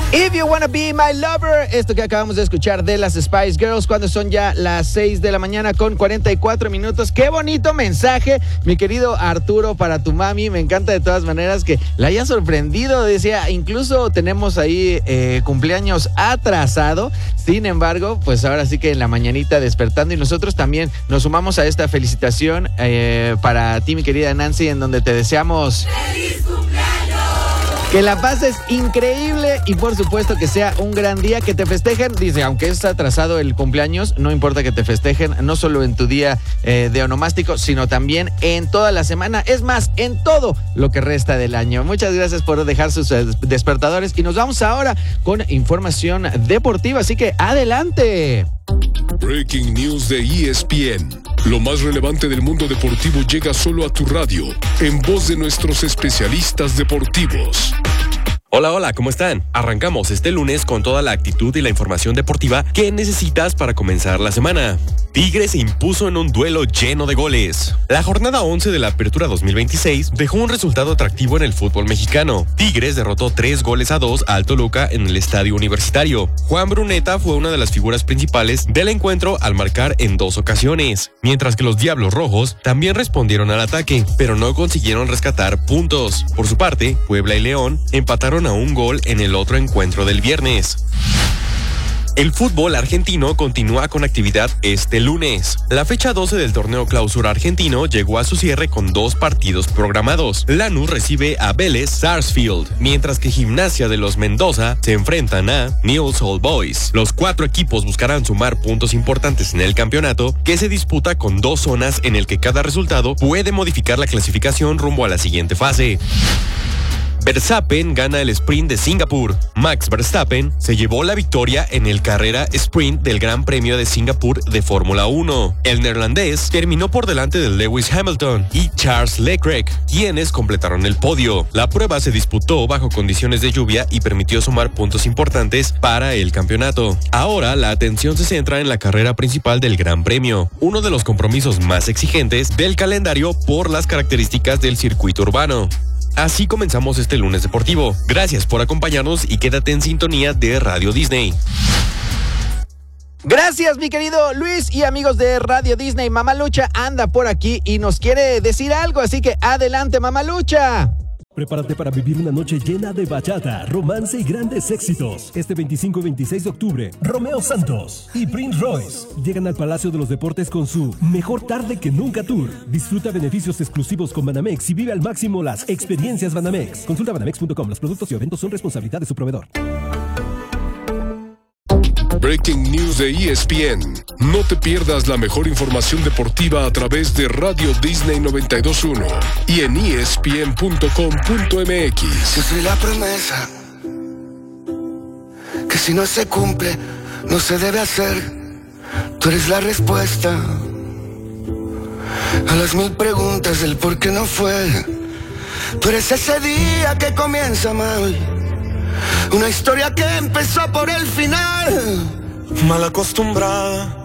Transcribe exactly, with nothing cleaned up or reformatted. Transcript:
If You Wanna Be My Lover, esto que acabamos de escuchar de las Spice Girls cuando son ya las seis de la mañana con cuarenta y cuatro minutos. Qué bonito mensaje, mi querido Arturo, para tu mami. Me encanta de todas maneras que la haya sorprendido. Decía, incluso tenemos ahí eh, cumpleaños atrasado. Sin embargo, pues ahora sí que en la mañanita despertando, y nosotros también nos sumamos a esta felicitación eh, para ti, mi querida Nancy, en donde te deseamos ¡feliz cumpleaños! Que la pases increíble y por supuesto que sea un gran día, que te festejen. Dice, aunque es atrasado el cumpleaños, no importa que te festejen, no solo en tu día eh, de onomástico, sino también en toda la semana. Es más, en todo lo que resta del año. Muchas gracias por dejar sus eh, despertadores y nos vamos ahora con información deportiva, así que adelante. Breaking News de E S P N. Lo más relevante del mundo deportivo llega solo a tu radio, en voz de nuestros especialistas deportivos. Hola, hola, ¿cómo están? Arrancamos este lunes con toda la actitud y la información deportiva que necesitas para comenzar la semana. Tigres se impuso en un duelo lleno de goles. La jornada once de la Apertura dos mil veintiséis dejó un resultado atractivo en el fútbol mexicano. Tigres derrotó tres goles a dos al Toluca en el Estadio Universitario. Juan Bruneta fue una de las figuras principales del encuentro al marcar en dos ocasiones, mientras que los Diablos Rojos también respondieron al ataque, pero no consiguieron rescatar puntos. Por su parte, Puebla y León empataron a un gol en el otro encuentro del viernes. El fútbol argentino continúa con actividad este lunes. La fecha doce del torneo Clausura argentino llegó a su cierre con dos partidos programados. Lanús recibe a Vélez Sarsfield, mientras que Gimnasia de los Mendoza se enfrentan a Newell's Old Boys. Los cuatro equipos buscarán sumar puntos importantes en el campeonato, que se disputa con dos zonas en el que cada resultado puede modificar la clasificación rumbo a la siguiente fase. Verstappen gana el sprint de Singapur. Max Verstappen se llevó la victoria en el carrera sprint del Gran Premio de Singapur de Fórmula uno. El neerlandés terminó por delante de Lewis Hamilton y Charles Leclerc, quienes completaron el podio. La prueba se disputó bajo condiciones de lluvia y permitió sumar puntos importantes para el campeonato. Ahora la atención se centra en la carrera principal del Gran Premio, uno de los compromisos más exigentes del calendario por las características del circuito urbano. Así comenzamos este lunes deportivo. Gracias por acompañarnos y quédate en sintonía de Radio Disney. Gracias, mi querido Luis, y amigos de Radio Disney. Mamalucha anda por aquí y nos quiere decir algo, así que adelante, Mamalucha. Prepárate para vivir una noche llena de bachata, romance y grandes éxitos. Este veinticinco y veintiséis de octubre, Romeo Santos y Prince Royce llegan al Palacio de los Deportes con su Mejor Tarde que Nunca Tour. Disfruta beneficios exclusivos con Banamex y vive al máximo las experiencias Banamex. Consulta banamex punto com. Los productos y eventos son responsabilidad de su proveedor. Breaking News de E S P N. No te pierdas la mejor información deportiva a través de Radio Disney noventa y dos punto uno y en E S P N punto com punto M X. Yo soy la promesa que si no se cumple, no se debe hacer. Tú eres la respuesta a las mil preguntas del por qué no fue. Tú eres ese día que comienza mal, una historia que empezó por el final. Mal acostumbrada